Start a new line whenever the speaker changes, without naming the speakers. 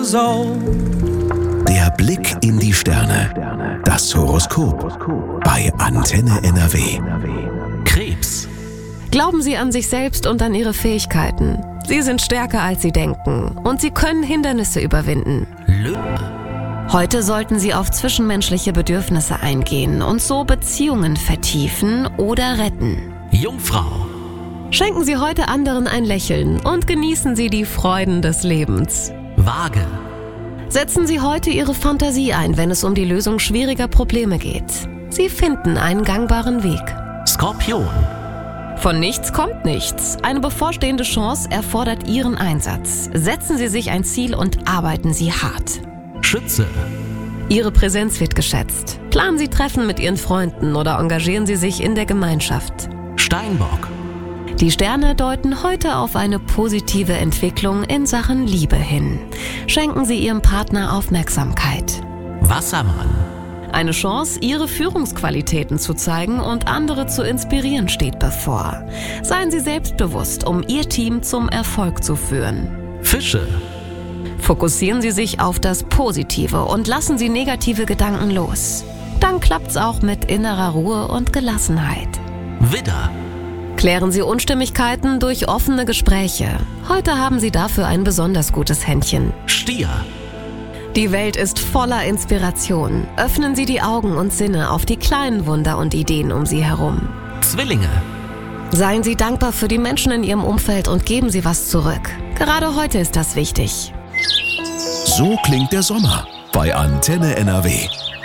Der Blick in die Sterne. Das Horoskop bei Antenne NRW.
Krebs.
Glauben Sie an sich selbst und an Ihre Fähigkeiten. Sie sind stärker, als Sie denken, und Sie können Hindernisse überwinden.
Löwe.
Heute sollten Sie auf zwischenmenschliche Bedürfnisse eingehen und so Beziehungen vertiefen oder retten.
Jungfrau.
Schenken Sie heute anderen ein Lächeln und genießen Sie die Freuden des Lebens.
Waage.
Setzen Sie heute Ihre Fantasie ein, wenn es um die Lösung schwieriger Probleme geht. Sie finden einen gangbaren Weg.
Skorpion.
Von nichts kommt nichts. Eine bevorstehende Chance erfordert Ihren Einsatz. Setzen Sie sich ein Ziel und arbeiten Sie hart.
Schütze.
Ihre Präsenz wird geschätzt. Planen Sie Treffen mit Ihren Freunden oder engagieren Sie sich in der Gemeinschaft.
Steinbock.
Die Sterne deuten heute auf eine positive Entwicklung in Sachen Liebe hin. Schenken Sie Ihrem Partner Aufmerksamkeit.
Wassermann.
Eine Chance, Ihre Führungsqualitäten zu zeigen und andere zu inspirieren, steht bevor. Seien Sie selbstbewusst, um Ihr Team zum Erfolg zu führen.
Fische.
Fokussieren Sie sich auf das Positive und lassen Sie negative Gedanken los. Dann klappt's auch mit innerer Ruhe und Gelassenheit.
Widder.
Klären Sie Unstimmigkeiten durch offene Gespräche. Heute haben Sie dafür ein besonders gutes Händchen.
Stier.
Die Welt ist voller Inspiration. Öffnen Sie die Augen und Sinne auf die kleinen Wunder und Ideen um Sie herum.
Zwillinge.
Seien Sie dankbar für die Menschen in Ihrem Umfeld und geben Sie was zurück. Gerade heute ist das wichtig.
So klingt der Sommer bei Antenne NRW.